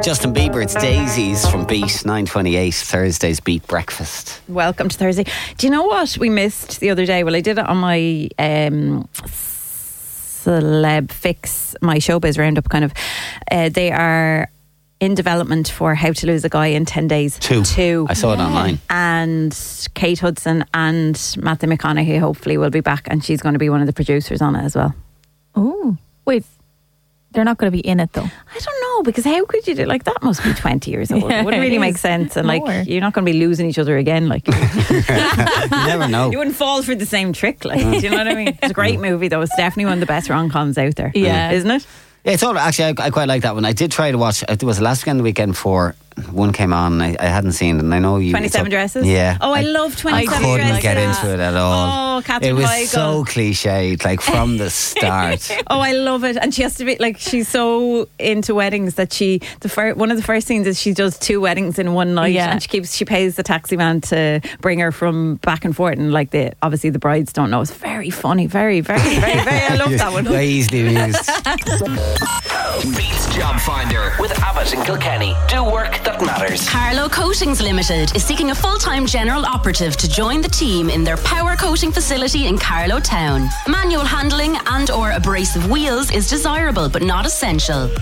Justin Bieber, it's Daisies from Beat 9:28, Thursday's Beat Breakfast. Welcome to Thursday. Do you know what we missed the other day? Well, I did it on my Celeb Fix, my Showbiz Roundup kind of. They are in development for How to Lose a Guy in 10 Days. Two. I saw it online. And Kate Hudson and Matthew McConaughey hopefully will be back, and she's going to be one of the producers on it as well. Oh, wait. They're not going to be in it though. I don't know, because how could you do, like, that must be 20 years old. Yeah, it wouldn't really it make is. sense. And More. like, you're not going to be losing each other again. Like, You never know. you wouldn't fall for the same trick. Like, do you know what I mean? It's a great movie though. It's definitely one of the best rom-coms out there. Yeah. Isn't it? Yeah, it's all actually. I quite like that one. I did try to watch. It was last weekend, the weekend for one came on. I hadn't seen it, and I know you. 27 Dresses? Yeah. Oh, I love 27 I couldn't Dresses. get into it at all. Oh, Katherine It was Heigl. so cliched, like from the start. Oh, I love it. And she has to be like, she's so into weddings that one of the first scenes is she does 2 weddings in one night. Yeah. And she pays the taxi man to bring her from back and forth, and like obviously the brides don't know. It's very funny, very, very, very, very. I love that one. Very easily amused. Beats Job Finder with Abbott and Kilkenny. Do work that matters. Carlow Coatings Limited is seeking a full-time general operative to join the team in their power coating facility in Carlow Town. Manual handling and or abrasive wheels is desirable but not essential.